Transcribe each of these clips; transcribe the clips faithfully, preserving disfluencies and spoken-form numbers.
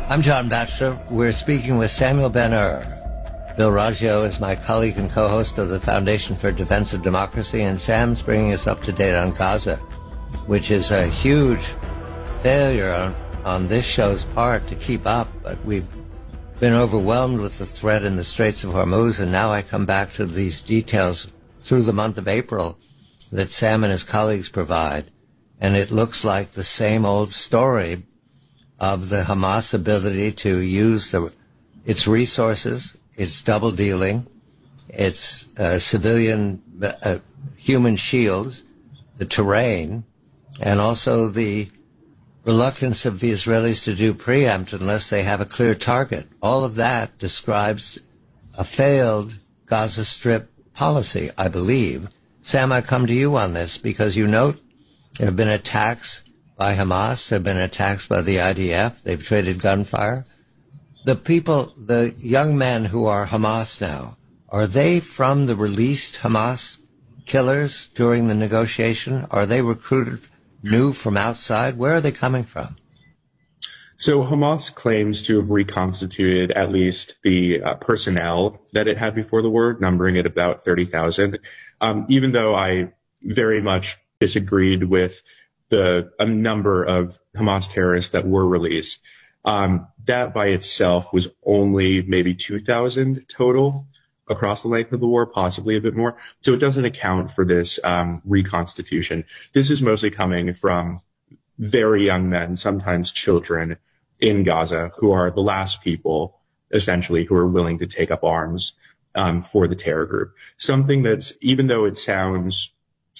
I'm John Batchelor. We're speaking with Samuel Ben-Ur. Bill Raggio is my colleague and co-host of the Foundation for Defense of Democracy, and Sam's bringing us up to date on Gaza, which is a huge failure on, on this show's part to keep up, but we've been overwhelmed with the threat in the Straits of Hormuz, and now I come back to these details through the month of April that Sam and his colleagues provide, and it looks like the same old story of the Hamas ability to use the, its resources, its double dealing, its uh, civilian uh, human shields, the terrain, and also the reluctance of the Israelis to do preempt unless they have a clear target. All of that describes a failed Gaza Strip policy, I believe. Sam, I come to you on this because you note there have been attacks by Hamas, there have been attacks by the I D F, they've traded gunfire. The people, the young men who are Hamas now, are they from the released Hamas killers during the negotiation? Are they recruited new from outside? Where are they coming from? So Hamas claims to have reconstituted at least the uh, personnel that it had before the war, numbering at about thirty thousand. Um, even though I very much disagreed with the a number of Hamas terrorists that were released, um, that by itself was only maybe two thousand total across the length of the war, possibly a bit more. So it doesn't account for this um, reconstitution. This is mostly coming from very young men, sometimes children, in Gaza, who are the last people, essentially, who are willing to take up arms um, for the terror group. Something that's, even though it sounds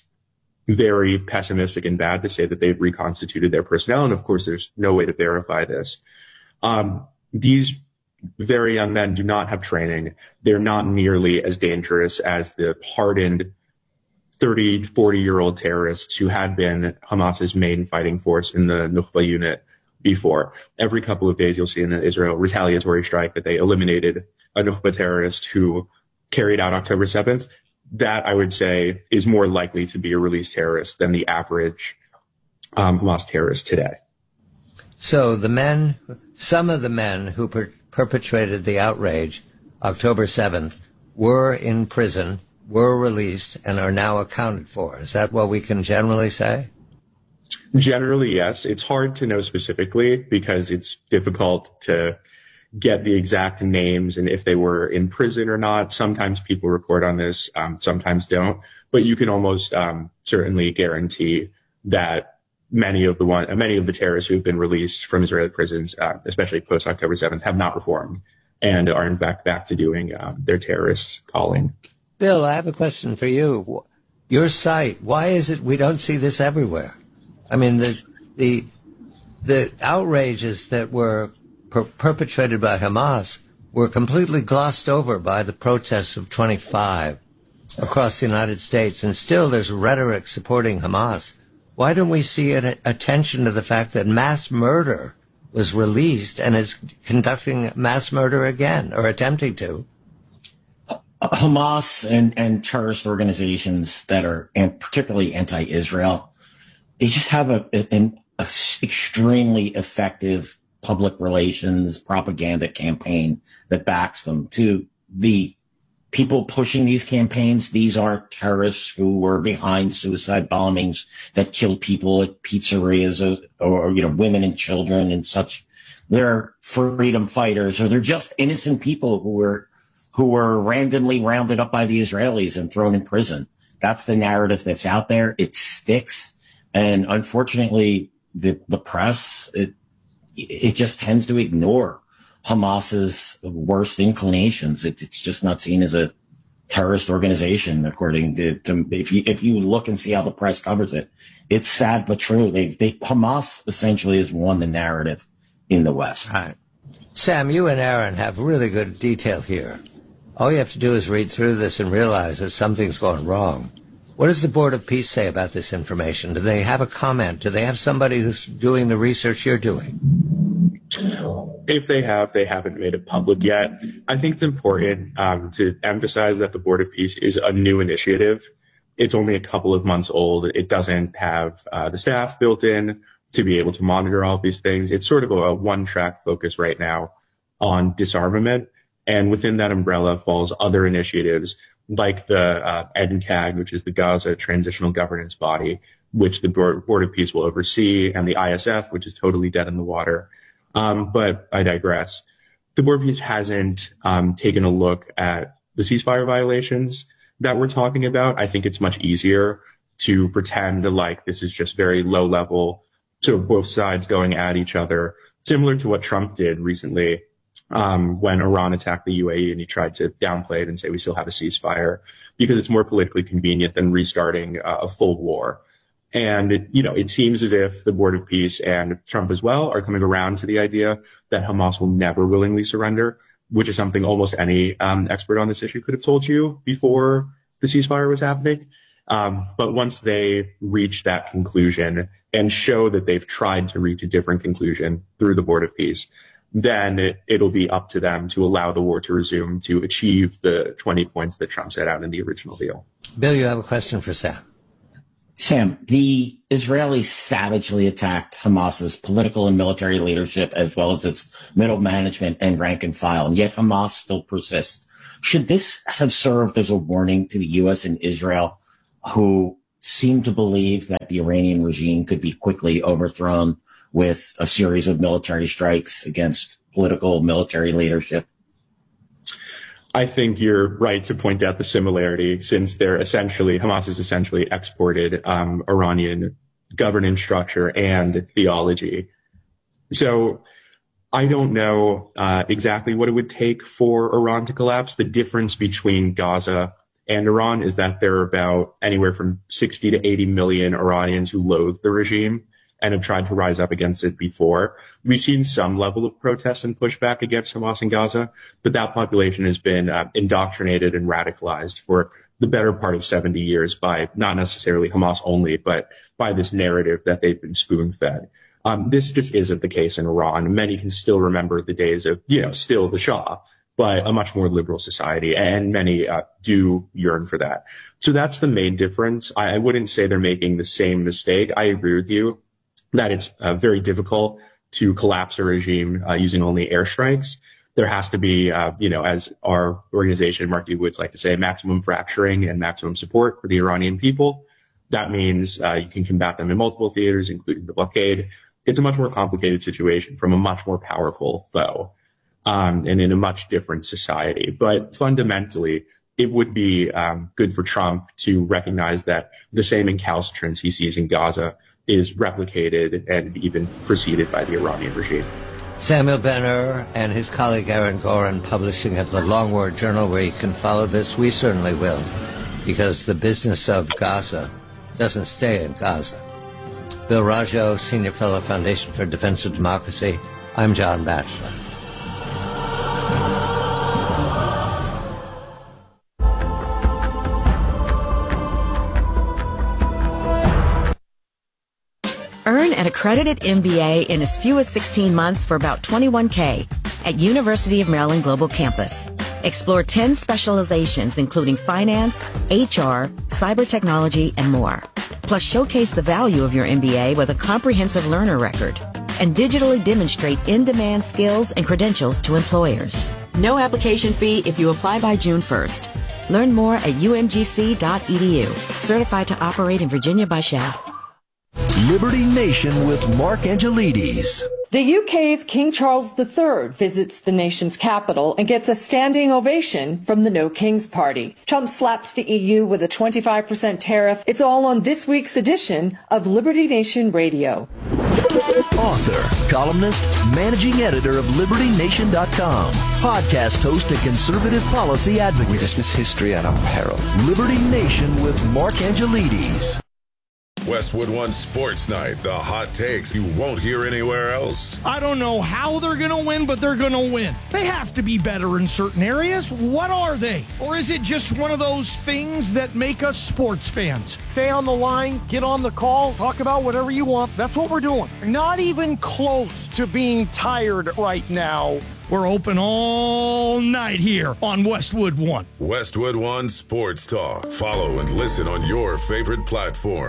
very pessimistic and bad to say that they've reconstituted their personnel, and of course there's no way to verify this, um, these very young men do not have training. They're not nearly as dangerous as the hardened thirty, forty-year-old terrorists who had been Hamas's main fighting force in the Nukba unit before. Every couple of days, you'll see in the Israel retaliatory strike that they eliminated a Nukba terrorist who carried out October seventh. That, I would say, is more likely to be a released terrorist than the average um, Hamas terrorist today. So the men, some of the men who per- perpetrated the outrage October seventh were in prison, were released, and are now accounted for. Is that what we can generally say? Generally, yes. It's hard to know specifically because it's difficult to get the exact names and if they were in prison or not. Sometimes people report on this, um, sometimes don't. But you can almost um, certainly guarantee that many of the one, many of the terrorists who've been released from Israeli prisons, uh, especially post October seventh, have not reformed and are in fact back to doing um, their terrorist calling. Bill, I have a question for you. Your site, why is it we don't see this everywhere? I mean, the the the outrages that were per- perpetrated by Hamas were completely glossed over by the protests of twenty-five across the United States, and still there's rhetoric supporting Hamas. Why don't we see an attention to the fact that mass murder was released and is conducting mass murder again, or attempting to? Hamas and, and terrorist organizations that are, and particularly anti-Israel, they just have a, an a extremely effective public relations propaganda campaign that backs them. To the people pushing these campaigns, these aren't terrorists who were behind suicide bombings that kill people at pizzerias or, or, you know, women and children and such. They're freedom fighters, or they're just innocent people who were who were randomly rounded up by the Israelis and thrown in prison. That's the narrative that's out there. It sticks. And unfortunately, the, the press, it, it just tends to ignore Hamas's worst inclinations. It, it's just not seen as a terrorist organization, according to, to if you, if you look and see how the press covers it. It's sad but true. They, they, Hamas essentially has won the narrative in the West. Right. Sam, you and Aaron have really good detail here. All you have to do is read through this and realize that something's going wrong. What does the Board of Peace say about this information? Do they have a comment? Do they have somebody who's doing the research you're doing? If they have, they haven't made it public yet. I think it's important um, to emphasize that the Board of Peace is a new initiative. It's only a couple of months old. It doesn't have uh, the staff built in to be able to monitor all of these things. It's sort of a one-track focus right now on disarmament. And within that umbrella falls other initiatives like the uh, E D N C A G, which is the Gaza Transitional Governance Body, which the Board of Peace will oversee, and the I S F, which is totally dead in the water. Um, but I digress. The Board of Peace hasn't um, taken a look at the ceasefire violations that we're talking about. I think it's much easier to pretend like this is just very low level, so both sides going at each other, similar to what Trump did recently um, when Iran attacked the U A E and he tried to downplay it and say we still have a ceasefire because it's more politically convenient than restarting uh, a full war. And, it, you know, it seems as if the Board of Peace and Trump as well are coming around to the idea that Hamas will never willingly surrender, which is something almost any um, expert on this issue could have told you before the ceasefire was happening. Um, but once they reach that conclusion and show that they've tried to reach a different conclusion through the Board of Peace, then it, it'll be up to them to allow the war to resume to achieve the twenty points that Trump set out in the original deal. Bill, you have a question for Sam. Sam, the Israelis savagely attacked Hamas's political and military leadership as well as its middle management and rank and file, and yet Hamas still persists. Should this have served as a warning to the U S and Israel, who seem to believe that the Iranian regime could be quickly overthrown with a series of military strikes against political military leadership? I think you're right to point out the similarity, since they're essentially, Hamas has essentially exported um, Iranian governance structure and theology. So I don't know uh, exactly what it would take for Iran to collapse. The difference between Gaza and Iran is that there are about anywhere from sixty to eighty million Iranians who loathe the regime and have tried to rise up against it before. We've seen some level of protest and pushback against Hamas in Gaza, but that population has been uh, indoctrinated and radicalized for the better part of seventy years by not necessarily Hamas only, but by this narrative that they've been spoon-fed. Um, this just isn't the case in Iran. Many can still remember the days of, you know, still the Shah, but a much more liberal society, and many uh, do yearn for that. So that's the main difference. I, I wouldn't say they're making the same mistake. I agree with you that it's uh, very difficult to collapse a regime uh, using only airstrikes. There has to be, uh, you know, as our organization, Mark D. Woods, like to say, maximum fracturing and maximum support for the Iranian people. That means uh, you can combat them in multiple theaters, including the blockade. It's a much more complicated situation from a much more powerful foe, um, and in a much different society. But fundamentally, it would be um, good for Trump to recognize that the same incalcitrance he sees in Gaza is replicated and even preceded by the Iranian regime. Samuel Ben-Ur and his colleague Aaron Gorin, publishing at the Long Word Journal, where you can follow this. We certainly will, because the business of Gaza doesn't stay in Gaza. Bill Raggio, Senior Fellow, Foundation for Defense of Democracy. I'm John Batchelor. Earn an accredited M B A in as few as sixteen months for about twenty-one K at University of Maryland Global Campus. Explore ten specializations, including finance, H R, cyber technology, and more. Plus, showcase the value of your M B A with a comprehensive learner record and digitally demonstrate in-demand skills and credentials to employers. No application fee if you apply by June first. Learn more at U M G C dot E D U. Certified to operate in Virginia by S H A. Liberty Nation with Mark Angelides. The U K's King Charles the Third visits the nation's capital and gets a standing ovation from the No Kings Party. Trump slaps the E U with a twenty-five percent tariff. It's all on this week's edition of Liberty Nation Radio. Author, columnist, managing editor of Liberty Nation dot com, podcast host and conservative policy advocate. We dismiss history at our peril. Liberty Nation with Mark Angelides. Westwood One Sports Night, the hot takes you won't hear anywhere else. I don't know how they're going to win, but they're going to win. They have to be better in certain areas. What are they? Or is it just one of those things that make us sports fans? Stay on the line, get on the call, talk about whatever you want. That's what we're doing. Not even close to being tired right now. We're open all night here on Westwood One. Westwood One Sports Talk. Follow and listen on your favorite platform.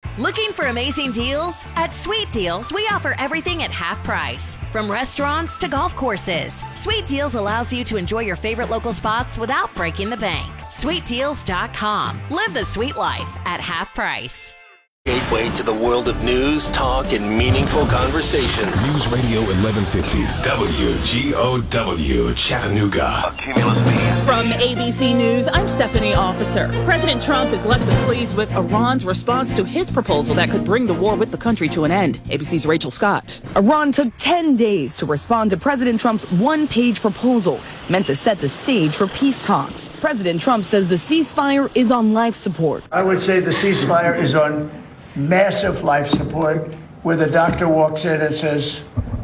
Looking for amazing deals? At Sweet Deals, we offer everything at half price. From restaurants to golf courses, Sweet Deals allows you to enjoy your favorite local spots without breaking the bank. sweet deals dot com. Live the sweet life at half price. Gateway to the world of news, talk, and meaningful conversations. News Radio eleven fifty, W G O W, Chattanooga. A Cumulus Media From A B C News, I'm Stephanie Officer. President Trump is left pleased with Iran's response to his proposal that could bring the war with the country to an end. A B C's Rachel Scott. Iran took ten days to respond to President Trump's one-page proposal meant to set the stage for peace talks. President Trump says the ceasefire is on life support. I would say the ceasefire is on massive life support, where the doctor walks in and says,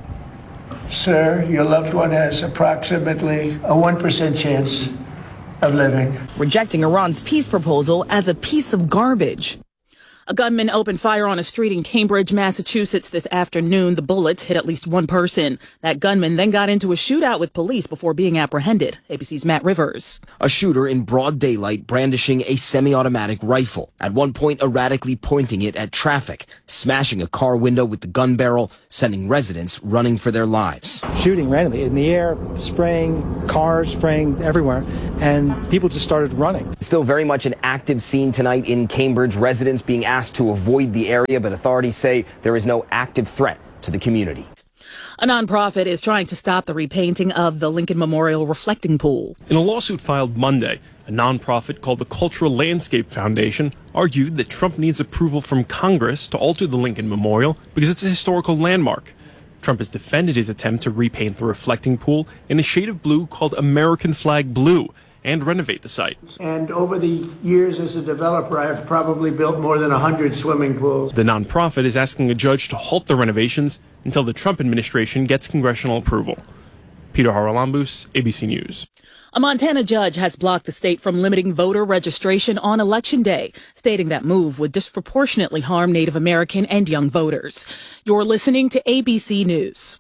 sir, your loved one has approximately a one percent chance of living. Rejecting Iran's peace proposal as a piece of garbage. A gunman opened fire on a street in Cambridge, Massachusetts this afternoon. The bullets hit at least one person. That gunman then got into a shootout with police before being apprehended. A B C's Matt Rivers. A shooter in broad daylight brandishing a semi-automatic rifle, at one point erratically pointing it at traffic, smashing a car window with the gun barrel, sending residents running for their lives. Shooting randomly in the air, spraying, cars spraying everywhere, and people just started running. Still very much an active scene tonight in Cambridge. Residents being asked to avoid the area, but authorities say there is no active threat to the community. A nonprofit is trying to stop the repainting of the Lincoln Memorial reflecting pool. In a lawsuit filed Monday, a nonprofit called the Cultural Landscape Foundation argued that Trump needs approval from Congress to alter the Lincoln Memorial because it's a historical landmark. Trump has defended his attempt to repaint the reflecting pool in a shade of blue called American Flag Blue and renovate the site. And over the years as a developer, I've probably built more than one hundred swimming pools. The nonprofit is asking a judge to halt the renovations until the Trump administration gets congressional approval. Peter Haralambous, A B C News. A Montana judge has blocked the state from limiting voter registration on Election Day, stating that move would disproportionately harm Native American and young voters. You're listening to A B C News.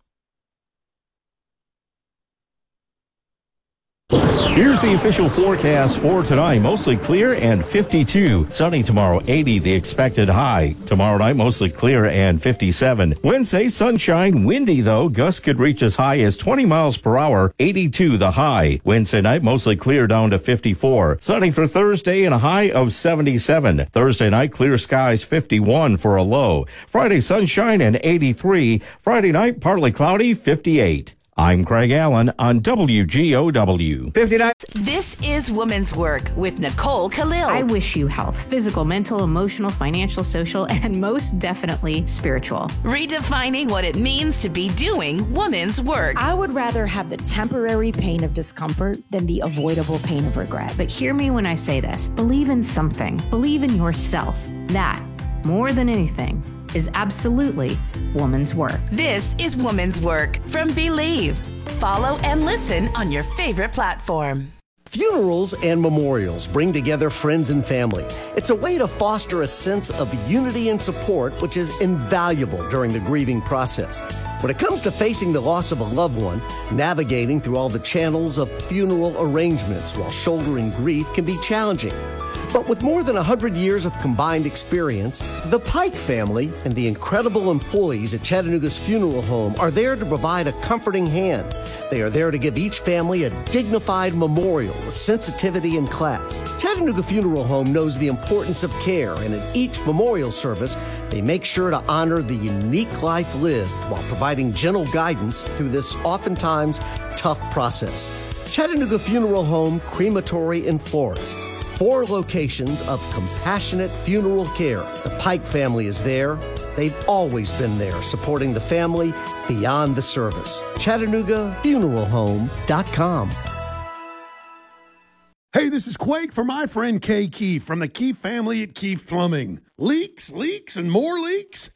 Here's the official forecast for tonight. Mostly clear and fifty-two. Sunny tomorrow, eighty the expected high. Tomorrow night, mostly clear and fifty-seven. Wednesday, sunshine, windy though. Gusts could reach as high as twenty miles per hour, eighty-two the high. Wednesday night, mostly clear down to fifty-four. Sunny for Thursday and a high of seventy-seven. Thursday night, clear skies, fifty-one for a low. Friday, sunshine and eighty-three. Friday night, partly cloudy, fifty-eight. I'm Craig Allen on W G O W. fifty-nine. This is Women's Work with Nicole Khalil. I wish you health, physical, mental, emotional, financial, social, and most definitely spiritual. Redefining what it means to be doing women's work. I would rather have the temporary pain of discomfort than the avoidable pain of regret. But hear me when I say this. Believe in something. Believe in yourself. That, more than anything, is absolutely woman's work. This is Woman's Work from Believe. Follow and listen on your favorite platform. Funerals and memorials bring together friends and family. It's a way to foster a sense of unity and support, which is invaluable during the grieving process. When it comes to facing the loss of a loved one, navigating through all the channels of funeral arrangements while shouldering grief can be challenging. But with more than one hundred years of combined experience, the Pike family and the incredible employees at Chattanooga's funeral home are there to provide a comforting hand. They are there to give each family a dignified memorial with sensitivity and class. Chattanooga Funeral Home knows the importance of care, and at each memorial service, they make sure to honor the unique life lived while providing gentle guidance through this oftentimes tough process. Chattanooga Funeral Home, Crematory, and Florist. Four locations of compassionate funeral care. The Pike family is there. They've always been there, supporting the family beyond the service. Chattanooga Funeral Home dot com. Hey, this is Quake for my friend Kay Keefe from the Keefe family at Keefe Plumbing. Leaks, leaks, and more leaks?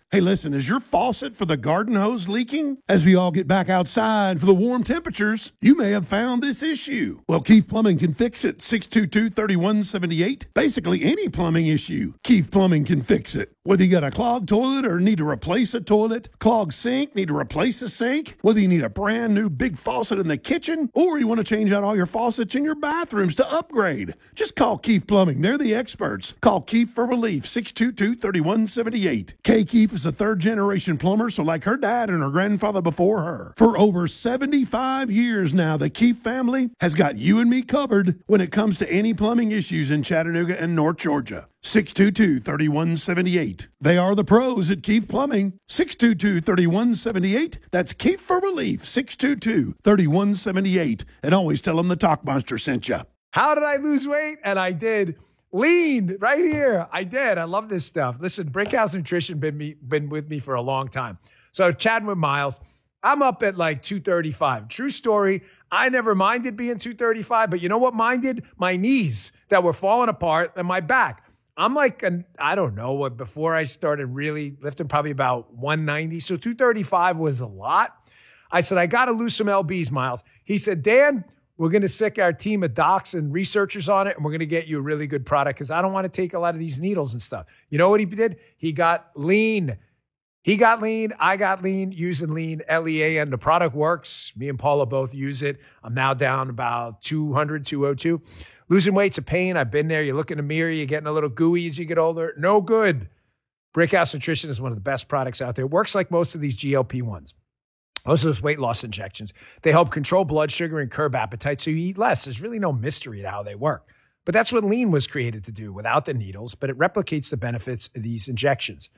Hey, listen, is your faucet for the garden hose leaking? As we all get back outside for the warm temperatures, you may have found this issue. Well, Keefe Plumbing can fix it. six two two, three one seven eight. Basically, any plumbing issue, Keefe Plumbing can fix it. Whether you got a clogged toilet or need to replace a toilet, clogged sink, need to replace a sink, whether you need a brand new big faucet in the kitchen, or you want to change out all your faucets in your bathrooms to upgrade, just call Keefe Plumbing. They're the experts. Call Keefe for relief. six two two, three one seven eight. Kay Keefe is a third-generation plumber, so like her dad and her grandfather before her. For over seventy-five years now, the Keefe family has got you and me covered when it comes to any plumbing issues in Chattanooga and North Georgia. six two two, three one seven eight. They are the pros at Keefe Plumbing. six two two, three one seven eight. That's Keefe for relief. six two two, three one seven eight. And always tell them the Talk Monster sent you. How did I lose weight? And I did. Lean right here. I did. I love this stuff. Listen, Brickhouse Nutrition been me been with me for a long time. So chatting with Miles, I'm up at like two thirty-five. True story. I never minded being two thirty-five, but you know what minded? My knees that were falling apart and my back. I'm like, an, I don't know what, before I started really lifting, probably about one ninety. So two thirty-five was a lot. I said, I got to lose some L Bs, Miles. He said, Dan, we're going to sick our team of docs and researchers on it, and we're going to get you a really good product because I don't want to take a lot of these needles and stuff. You know what he did? He got lean. He got lean. I got lean using lean, L E A N. The product works. Me and Paula both use it. I'm now down about two hundred, two oh two. Losing weight's a pain. I've been there. You look in the mirror, you're getting a little gooey as you get older. No good. Brickhouse Nutrition is one of the best products out there. It works like most of these G L P ones. Most of those weight loss injections. They help control blood sugar and curb appetite so you eat less. There's really no mystery to how they work. But that's what lean was created to do without the needles, but it replicates the benefits of these injections.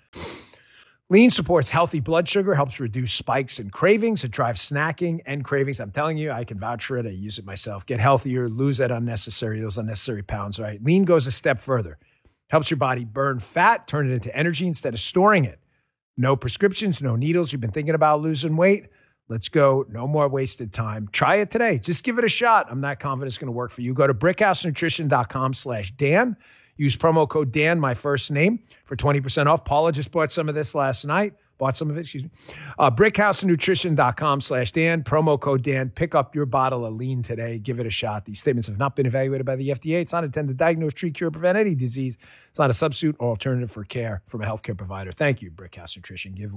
Lean supports healthy blood sugar, helps reduce spikes and cravings. It drives snacking and cravings. I'm telling you, I can vouch for it. I use it myself. Get healthier, lose that unnecessary, those unnecessary pounds, right? Lean goes a step further. Helps your body burn fat, turn it into energy instead of storing it. No prescriptions, no needles. You've been thinking about losing weight? Let's go. No more wasted time. Try it today. Just give it a shot. I'm not confident it's going to work for you. Go to brickhousenutrition.com slash Dan. Use promo code Dan, my first name, for twenty percent off. Paula just bought some of this last night. Bought some of it, excuse me. Uh, brickhousenutrition.com slash Dan. Promo code Dan. Pick up your bottle of lean today. Give it a shot. These statements have not been evaluated by the F D A. It's not intended to diagnose, treat, cure, prevent any disease. It's not a substitute or alternative for care from a healthcare provider. Thank you, Brickhouse Nutrition. Give